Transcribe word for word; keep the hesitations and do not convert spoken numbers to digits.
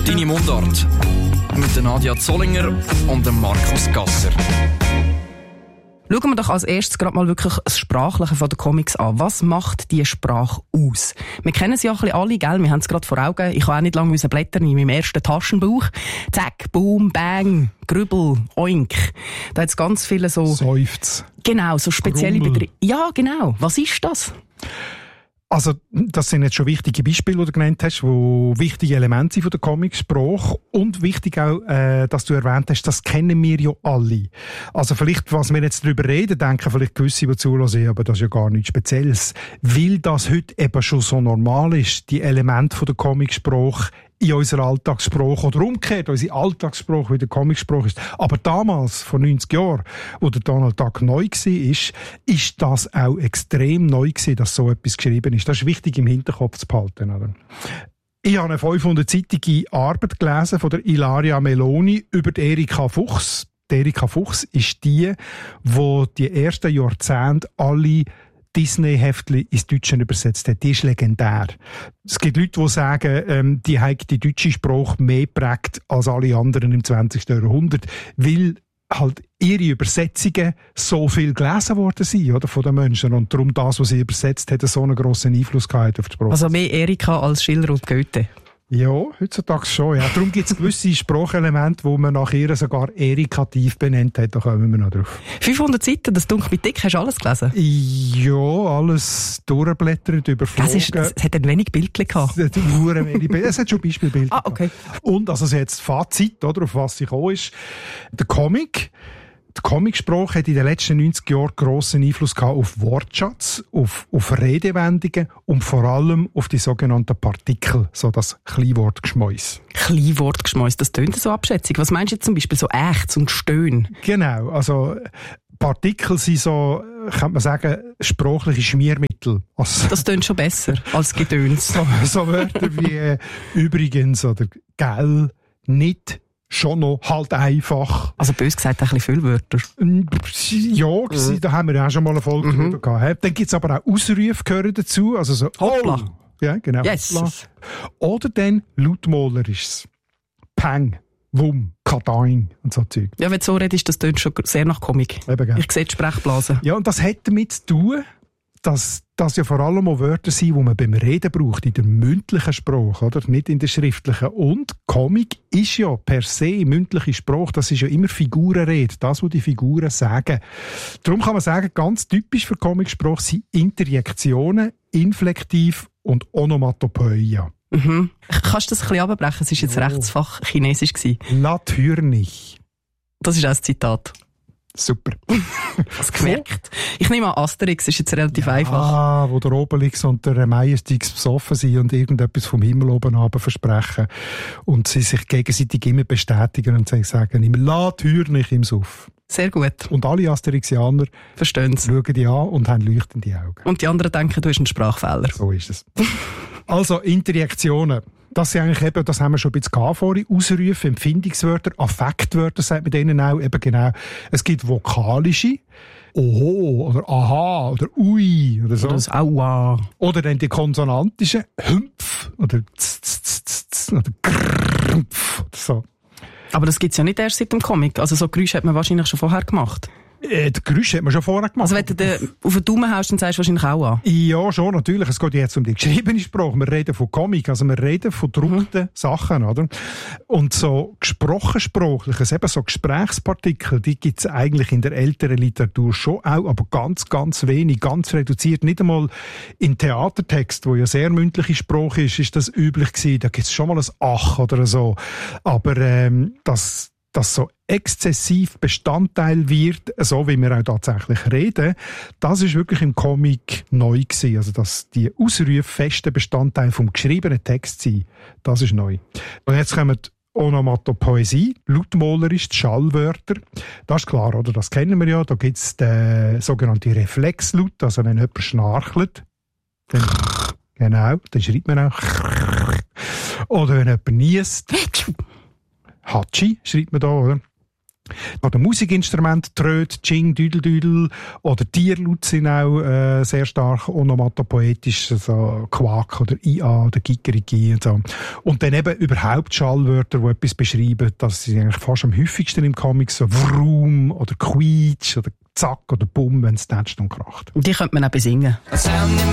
Deine Mundart mit der Nadia Zollinger und dem Markus Gasser. Schauen wir doch als erstes gerade mal wirklich das Sprachliche von den Comics an. Was macht diese Sprache aus? Wir kennen sie ja ein bisschen alle, gell? Wir haben es gerade vor Augen. Ich habe auch nicht lange blättern in meinem ersten Taschenbuch. Zack, boom, bang, Grübel, oink. Da hat es ganz viele so... Seufz. Genau, so spezielle Begriffe. Ja, genau. Was ist das? Also, das sind jetzt schon wichtige Beispiele, die du genannt hast, die wichtige Elemente sind von der Comicsprache. Und wichtig auch, äh, dass du erwähnt hast, das kennen wir ja alle. Also vielleicht, was wir jetzt darüber reden, denken vielleicht gewisse, die zuhören, aber das ist ja gar nichts Spezielles. Weil das heute eben schon so normal ist, die Elemente von der Comicsprache in unserer Alltagssprache oder umgekehrt, unsere Alltagssprache wie der Comicsprache ist. Aber damals, vor neunzig Jahren, wo der Donald Duck neu war, ist, ist das auch extrem neu gewesen, dass so etwas geschrieben ist. Das ist wichtig im Hinterkopf zu behalten, oder? Ich habe eine fünfhundertseitige Arbeit gelesen von der Ilaria Meloni über die Erika Fuchs. Die Erika Fuchs ist die, die die ersten Jahrzehnte alle Disney-Heftchen ins Deutsche übersetzt hat. Die ist legendär. Es gibt Leute, die sagen, ähm, die hat die deutsche Sprache mehr geprägt als alle anderen im zwanzigsten Jahrhundert, weil halt ihre Übersetzungen so viel gelesen worden sind, oder, von den Menschen. Und darum das, was sie übersetzt hat, so einen grossen Einfluss gehabt auf die Sprache. Also mehr Erika als Schiller und Goethe? Ja, heutzutage schon. Ja. Darum gibt es gewisse Sprachelemente, die man nach ihr sogar erikativ benannt hat. Da kommen wir noch drauf. fünfhundert Seiten, das dunkle Dick, hast du alles gelesen? Ja, alles durchblättert, überflogen. Es, ist, es hat ein wenig Bildchen gehabt. Es hat, es hat schon Beispielbilder. Ah, okay. Und also jetzt Fazit, oder, auf was sie gekommen ist. Der Comic. Die Comicsprache hat in den letzten neunzig Jahren grossen Einfluss gehabt auf Wortschatz, auf, auf Redewendungen und vor allem auf die sogenannten Partikel, so das Kleinwortgeschmäus. Kleinwortgeschmäus, das tönt so abschätzig. Was meinst du jetzt zum Beispiel so Ächz und Stöhn? Genau, also Partikel sind so, kann man sagen, sprachliche Schmiermittel. Also, das tönt schon besser als Gedöns. so, so Wörter wie äh, übrigens oder gell, nicht, schon noch, halt einfach. Also bös gesagt, ein bisschen viele Wörter. Ja, mhm. Da haben wir ja auch schon mal eine Folge mhm. drüber gehabt. Dann gibt es aber auch Ausrufe gehören dazu. Also so, hoppla. Oh. Ja, genau. Yes. Hoppla. Oder dann lautmalerisches. Peng, Wumm, Kadein und so Zeug. Ja, wenn du so redest, das tönt schon sehr nach Komik. Eben, ich sehe die Sprechblasen. Ja, und das hat damit zu tun, dass das ja vor allem auch Wörter sind, die man beim Reden braucht, in der mündlichen Sprache, oder? Nicht in der schriftlichen. Und Comic ist ja per se mündliche Sprache, das ist ja immer Figurenrede, das, was die Figuren sagen. Darum kann man sagen, ganz typisch für Comicsprache sind Interjektionen, Inflektiv und Onomatopoeia. Mhm. Kannst du das ein bisschen abbrechen? Es war jetzt oh. Rechtsfach Chinesisch. Natürlich. Das ist auch ein Zitat. Super. Was gemerkt? Ich nehme an, Asterix ist jetzt relativ ja, einfach. Ah, wo der Obelix und der Meisterstix besoffen sind und irgendetwas vom Himmel oben runter versprechen. Und sie sich gegenseitig immer bestätigen und sagen immer, la Tür nicht im Suff. Sehr gut. Und alle Asterixianer verstehen's. Schauen die an und haben leuchtende Augen. Und die anderen denken, du hast einen Sprachfehler. So ist es. Also, Interjektionen. Das sind eigentlich eben, das haben wir schon ein bisschen gehabt vorhin, Ausrufe, Empfindungswörter, Affektwörter, sagt man denen auch, eben genau. Es gibt vokalische, Oho, oder Aha, oder Ui, oder so. Oder das Aua. Oder dann die konsonantischen, Hümpf, oder Z, Z, Z, Z, oder Grrrmpf, oder so. Aber das gibt's ja nicht erst seit dem Comic. Also so Geräusche hat man wahrscheinlich schon vorher gemacht. Äh, das Geräusch hat man schon vorher gemacht. Also wenn du den auf den Daumen haust, dann sagst du wahrscheinlich auch an. Ja, schon, natürlich. Es geht jetzt um die geschriebene Sprache. Wir reden von Comic, also wir reden von gedruckten mhm. Sachen, oder? Und so gesprochensprachliches, eben so Gesprächspartikel, die gibt's eigentlich in der älteren Literatur schon auch, aber ganz, ganz wenig, ganz reduziert. Nicht einmal in Theatertext, wo ja sehr mündliche Sprache ist, ist das üblich gewesen. Da gibt's schon mal ein Ach oder so. Aber ähm, das das so exzessiv Bestandteil wird, so wie wir auch tatsächlich reden, das ist wirklich im Comic neu gewesen. Also, dass die Ausrufe feste Bestandteil vom geschriebenen Text sind, das ist neu. Und jetzt kommen die Onomatopoesie, lautmalerisch, die Schallwörter. Das ist klar, oder? Das kennen wir ja. Da gibt es den sogenannten Reflexlaut, also wenn jemand schnarchelt, dann, genau, dann schreibt man auch. Oder wenn jemand niest, Hatschi, schreibt man da, oder? Oder Musikinstrumente, Tröd, Ching, Düdel, Düdel oder Tierlaut sind auch äh, sehr stark onomatopoetisch, so Quack oder I A oder Kikeriki und so. Und dann eben überhaupt Schallwörter, die etwas beschreiben, das sind eigentlich fast am häufigsten im Comic, so Vroom oder Quietsch oder Zack oder Bumm, wenn es tätscht und kracht. Und die könnte man auch besingen.